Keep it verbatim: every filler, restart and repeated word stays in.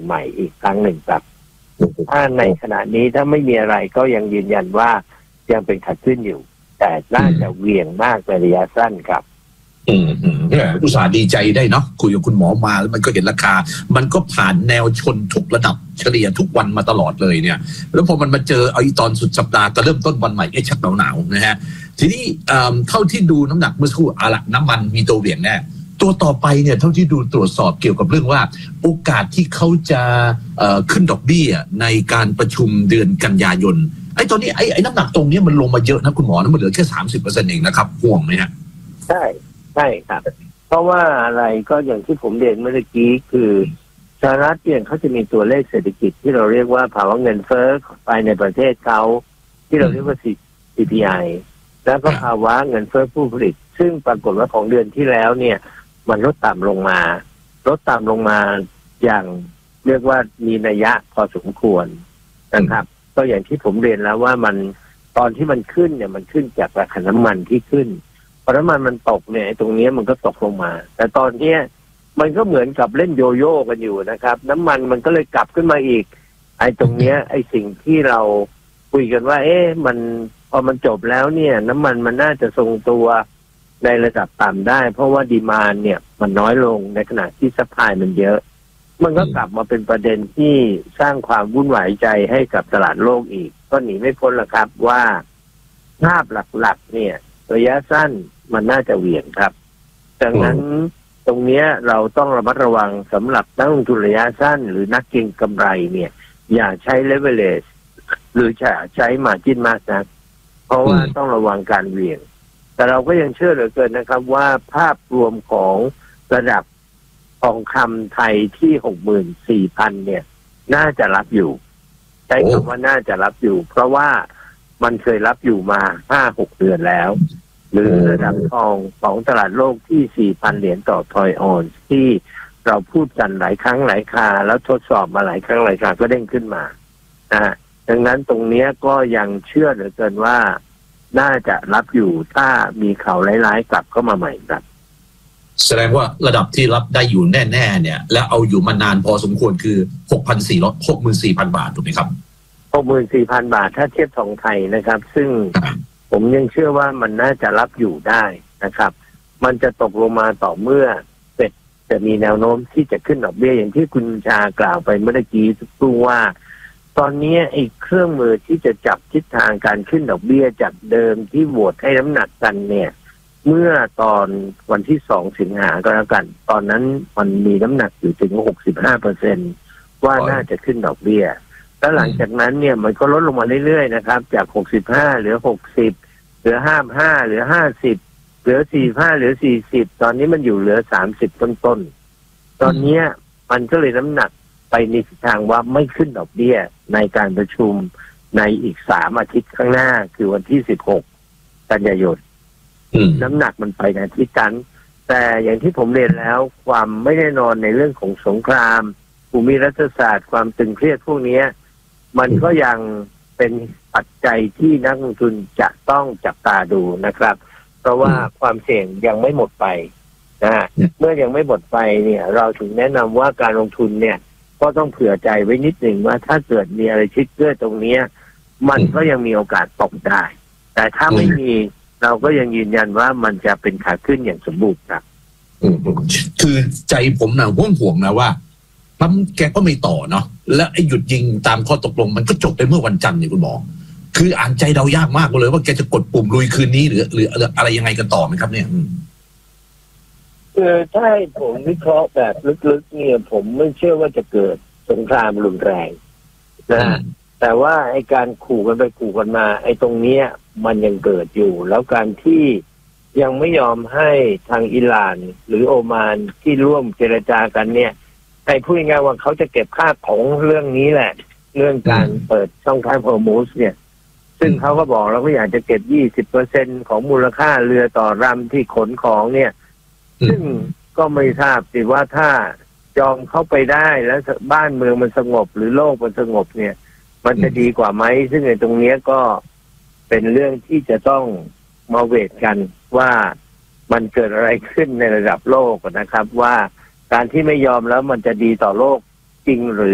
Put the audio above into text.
ใหม่อีกครั้งหนึ่งครับถ้าในขณะนี้ถ้าไม่มีอะไรก็ยังยืนยันว่ายังเป็นขาขึ้นอยู่แต่น่าจะเหวี่ยงมากในระยะสั้นครับอืมอืมเนี่ยอุตส่าห์ดีใจได้เนาะคุยกับคุณหมอมาแล้วมันก็เห็นราคามันก็ผ่านแนวชนทุกระดับเฉลี่ยทุกวันมาตลอดเลยเนี่ยแล้วพอมันมาเจอไอ้ตอนสุดสัปดาห์ก็เริ่มต้นวันใหม่ไอ้ชักหนาวๆนะฮะทีนี้เท่าที่ดูน้ำหนักเมื่อสักครู่อะละน้ำมันมีตัวเหวี่ยงแน่ตัวต่อไปเนี่ยเท่าที่ดูตรวจสอบเกี่ยวกับเรื่องว่าโอกาสที่เขาจะขึ้นดอกเบี้ยในการประชุมเดือนกันยายนไอ้ตอนนี้ไอ้ไอ้น้ำหนักตรงนี้มันลงมาเยอะนะคุณหมอนะมันเหลือแค่สามสิบเปอร์เซ็นต์เองนะครับห่วงไหมฮะใช่ใช่ครับเพราะว่าอะไรก็อย่างที่ผมเรียนเมื่อกี้คือสหรัฐเนี่ยเขาจะมีตัวเลขเศรษฐกิจที่เราเรียกว่าภาวะเงินเฟ้อภายในประเทศเขาที่เราเรียกว่า ซี พี ไอ แล้วก็ภาวะเงินเฟ้อผู้ผลิตซึ่งปรากฏว่าของเดือนที่แล้วเนี่ยมันลดต่ำลงมาลดต่ำลงมาอย่างเรียกว่ามีนัยยะพอสมควรนะครับก็อย่างที่ผมเรียนแล้วว่ามันตอนที่มันขึ้นเนี่ยมันขึ้นจากราคาน้ำมันที่ขึ้นพอน้ำมันมันตกเนี่ยตรงนี้มันก็ตกลงมาแต่ตอนเนี้ยมันก็เหมือนกับเล่นโยโย่กันอยู่นะครับน้ำมันมันก็เลยกลับขึ้นมาอีกไอ้ตรงเนี้ยไอ้สิ่งที่เราคุยกันว่าเอ๊ะมันพอมันจบแล้วเนี่ยน้ำมันมันน่าจะทรงตัวในระดับต่ำได้เพราะว่าดีมานด์เนี่ยมันน้อยลงในขณะที่ซัพพลายมันเยอะมันก็กลับมาเป็นประเด็นที่สร้างความวุ่นวายใจให้กับตลาดโลกอีกก็หนีไม่พ้นละครับว่าภาพหลักๆเนี่ยระยะสั้นมันน่าจะเหวี่ยงครับดังนั้นตรงนี้เราต้องระมัดระวังสำหรับนักลงทุนระยะสั้นหรือนักเก็งกำไรเนี่ยอย่าใช้ leverage หรือจะใช้ margin มากนะเพราะว่าต้องระวังการเหวี่ยงแต่เราก็ยังเชื่อเหลือเกินนะครับว่าภาพรวมของระดับทองคำไทยที่ หกหมื่นสี่พัน เนี่ยน่าจะรับอยู่ใช้คำว่าน่าจะรับอยู่เพราะว่ามันเคยรับอยู่มา ห้าหก เดือนแล้วหรือระดับทองของตลาดโลกที่ สี่พัน เหรียญต่อทอยออนซ์ที่เราพูดกันหลายครั้งหลายคราแล้วทดสอบมาหลายครั้งหลายคราก็เด้งขึ้นมานะดังนั้นตรงนี้ก็ยังเชื่อเหลือเกินว่าน่าจะรับอยู่ถ้ามีข่าวร้ายๆกลับเข้ามาใหม่ครับแสดงว่าระดับที่รับได้อยู่แน่ๆเนี่ยและเอาอยู่มานานพอสมควรคือ หกพันสี่ร้อย หกหมื่นสี่พัน บาทถูกไหมครับหกหมื่นสี่พัน บาทถ้าเทียบทองไทยนะครับซึ่งผมยังเชื่อว่ามันน่าจะรับอยู่ได้นะครับมันจะตกลงมาต่อเมื่อเฟดจะมีแนวโน้มที่จะขึ้นดอกเบี้ยอย่างที่คุณชากล่าวไปเมื่อกี้สักครู่ว่าตอนนี้ไอ้เครื่องมือที่จะจับทิศทางการขึ้นดอกเบี้ยจากเดิมที่โหวตให้น้ำหนักกันเนี่ยเมื่อตอนวันที่สองสิงหาก็แล้วกันตอนนั้นมันมีน้ำหนักอยู่ถึง หกสิบห้าเปอร์เซ็นต์ ว่าน่าจะขึ้นดอกเบี้ยแล้วหลังจากนั้นเนี่ยมันก็ลดลงมาเรื่อยๆนะครับจากหกสิบห้าเหลือหกสิบเหลือห้าสิบห้าเหลือห้าสิบเหลือสี่สิบห้าเหลือสี่สิบตอนนี้มันอยู่เหลือสามสิบต้นๆตอนนี้มันก็เลยน้ำหนักไปในทิศทางว่าไม่ขึ้นดอกเบี้ยในการประชุมในอีกสามอาทิตย์ข้างหน้าคือวันที่สิบหกกันยายนน้ำหนักมันไปในทิศนั้นแต่อย่างที่ผมเรียนแล้วความไม่แน่นอนในเรื่องของสงครามภูมิรัฐศาสตร์ความตึงเครียดพวกนี้มันก็ยังเป็นปัจจัยที่นักลงทุนจะต้องจับตาดูนะครับเพราะว่าความเสี่ยงยังไม่หมดไปนะเมื่อยังไม่หมดไปเนี่ยเราถึงแนะนำว่าการลงทุนเนี่ยก็ต้องเผื่อใจไว้นิดหนึ่งว่าถ้าเกิดมีอะไรชิดเกื้อตรงนี้มันก็ยังมีโอกาสตกได้แต่ถ้าไม่มีเราก็ยังยืนยันว่ามันจะเป็นขาขึ้นอย่างสมบูรณ์ครับคือใจผมนะห่วงห่วงนะว่าปั๊มแกก็ไม่ต่อเนาะและไอ้หยุดยิงตามข้อตกลงมันก็จบไปเมื่อวันจันทร์เนี่ยคุณหมอคืออ่านใจเรายากมากเลยว่าแกจะกดปุ่มลุยคืนนี้หรือหรืออะไรยังไงกันต่อไหมครับเนี่ยคือถ้าให้ผมวิเคราะห์แบบลึกๆเนี่ยผมไม่เชื่อว่าจะเกิดสงครามรุนแรงนะแต่ว่าไอ้การขู่กันไปขู่กันมาไอ้ตรงเนี้ยมันยังเกิดอยู่แล้วการที่ยังไม่ยอมให้ทางอิหร่านหรือโอมานที่ร่วมเจรจากันเนี่ยไอ้พูดง่ายๆว่าเขาจะเก็บค่าของเรื่องนี้แหละเรื่องการเปิดช่องทางฮอร์มุสเนี่ยซึ่งเขาก็บอกแล้วก็อยากจะเก็บ ยี่สิบเปอร์เซ็นต์ ของมูลค่าเรือต่อลำที่ขนของเนี่ยซึ่งก็ไม่ทราบสิว่าถ้ายอมเข้าไปได้แล้วบ้านเมืองมันสงบหรือโลกมันสงบเนี่ยมันจะดีกว่าไหมซึ่งในตรงนี้ก็เป็นเรื่องที่จะต้องมาเวทกันว่ามันเกิดอะไรขึ้นในระดับโลกนะครับว่าการที่ไม่ยอมแล้วมันจะดีต่อโลกจริงหรือ